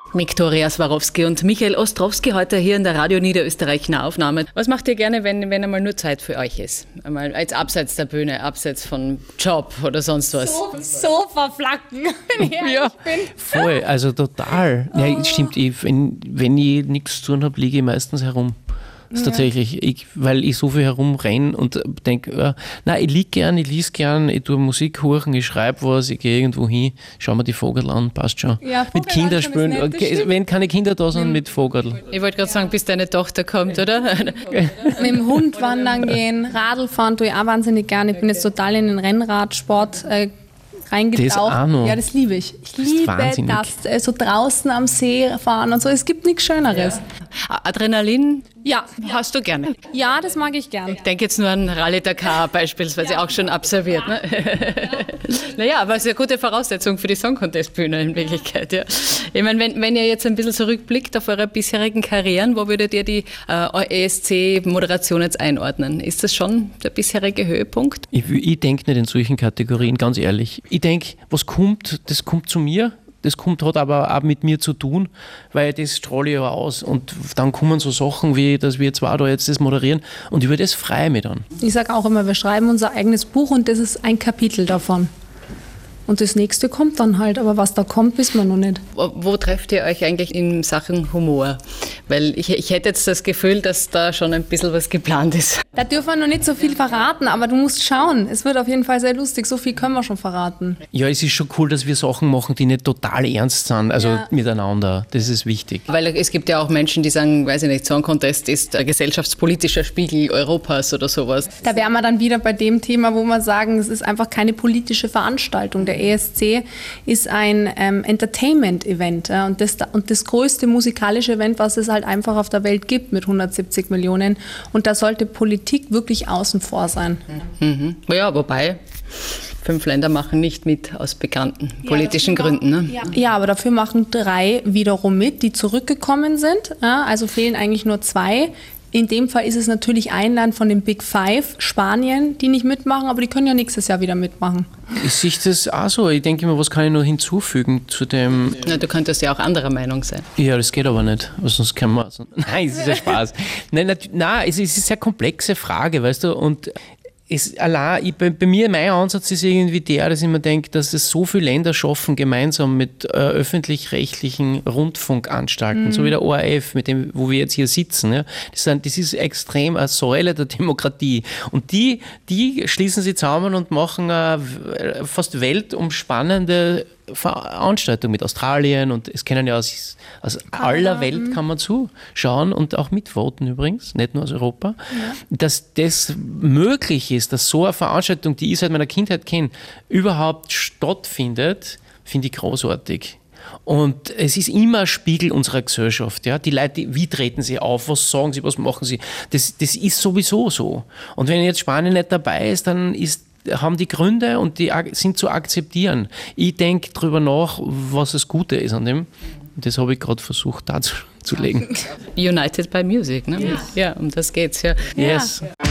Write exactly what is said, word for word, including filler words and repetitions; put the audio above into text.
Viktoria Swarovski und Michael Ostrowski heute hier in der Radio Niederösterreich Nahaufnahme. Was macht ihr gerne, wenn, wenn einmal nur Zeit für euch ist? Einmal als abseits der Bühne, abseits von Job oder sonst was? So, Sofa flacken, wenn ich ja, bin. Voll, also total. Oh. Ja, stimmt, ich, wenn, wenn ich nichts zu tun habe, liege ich meistens herum. Das ist ja. tatsächlich, ich, weil ich so viel herumrenne und denke, ja, nein, ich liege gern, ich lese gern, ich tue Musik hören, ich schreibe was, ich gehe irgendwo hin, schau mir die Vogel an, passt schon. Ja, mit Kindern spielen, okay, wenn keine Kinder da sind, mit Vogel. Ich wollte gerade sagen, bis deine Tochter kommt, oder? Mit dem Hund wandern gehen, Radl fahren tue ich auch wahnsinnig gerne. Ich bin jetzt total in den Rennradsport äh, reingetaucht. Das auch noch. Ja, das liebe ich. Ich das liebe wahnsinnig. das, äh, so draußen am See fahren und so. Es gibt nichts Schöneres. Ja. Adrenalin? Ja. Hast du gerne? Ja, das mag ich gern. Ich denke jetzt nur an Rallye Dakar beispielsweise, ja. auch schon absolviert. Ne? Ja. Naja, aber es ist eine gute Voraussetzung für die Song Contest Bühne in Wirklichkeit. Ja. Ich meine, wenn, wenn ihr jetzt ein bisschen zurückblickt auf eure bisherigen Karrieren, wo würdet ihr die äh, E S C-Moderation jetzt einordnen? Ist das schon der bisherige Höhepunkt? Ich, ich denke nicht in solchen Kategorien, ganz ehrlich. Ich denke, was kommt, das kommt zu mir. Das kommt, hat aber auch mit mir zu tun, weil das strahle ich ja aus. Und dann kommen so Sachen wie, dass wir zwei da jetzt das moderieren und über das freue ich mich dann. Ich sage auch immer, wir schreiben unser eigenes Buch und das ist ein Kapitel davon. Und das nächste kommt dann halt, aber was da kommt, wissen wir noch nicht. Wo, wo trefft ihr euch eigentlich in Sachen Humor? Weil ich, ich hätte jetzt das Gefühl, dass da schon ein bisschen was geplant ist. Da dürfen wir noch nicht so viel verraten, aber du musst schauen. Es wird auf jeden Fall sehr lustig, so viel können wir schon verraten. Ja, es ist schon cool, dass wir Sachen machen, die nicht total ernst sind, also ja. miteinander. Das ist wichtig. Weil es gibt ja auch Menschen, die sagen, weiß ich nicht, Song Contest ist ein gesellschaftspolitischer Spiegel Europas oder sowas. Da wären wir dann wieder bei dem Thema, wo wir sagen, es ist einfach keine politische Veranstaltung. Der E S C ist ein ähm, Entertainment-Event ja, und, das, und das größte musikalische Event, was es halt einfach auf der Welt gibt mit hundertsiebzig Millionen. Und da sollte Politik wirklich außen vor sein. Mhm. Ja, wobei fünf Länder machen nicht mit aus bekannten ja, politischen Gründen. Ne? Ja. ja, aber dafür machen drei wiederum mit, die zurückgekommen sind. Ja, also fehlen eigentlich nur zwei. In dem Fall ist es natürlich ein Land von den Big Five, Spanien, die nicht mitmachen, aber die können ja nächstes Jahr wieder mitmachen. Ich sehe das auch so. Ich denke immer, was kann ich noch hinzufügen zu dem... Na, du könntest ja auch anderer Meinung sein. Ja, das geht aber nicht, sonst können wir... Nein, es ist ja Spaß. nein, nein, es ist eine sehr komplexe Frage, weißt du, und... Es, allein, ich, bei, bei mir, mein Ansatz ist irgendwie der, dass ich mir denke, dass es so viele Länder schaffen, gemeinsam mit äh, öffentlich-rechtlichen Rundfunkanstalten, mhm. so wie der O R F, mit dem, wo wir jetzt hier sitzen. Ja. Das, sind, das ist extrem eine Säule der Demokratie. Und die, die schließen sich zusammen und machen eine fast weltumspannende Veranstaltung mit Australien und es können ja aus, aus aller Welt kann man zuschauen und auch mitvoten übrigens, nicht nur aus Europa, ja. dass das möglich ist, dass so eine Veranstaltung, die ich seit meiner Kindheit kenne, überhaupt stattfindet, finde ich großartig. Und es ist immer ein Spiegel unserer Gesellschaft. Ja? Die Leute, wie treten sie auf, was sagen sie, was machen sie, das, das ist sowieso so. Und wenn jetzt Spanien nicht dabei ist, dann ist haben die Gründe und die sind zu akzeptieren. Ich denke darüber nach, was das Gute ist an dem. Das habe ich gerade versucht darzulegen. United by Music, ne? Ja, ja um das geht's. Ja. Yes.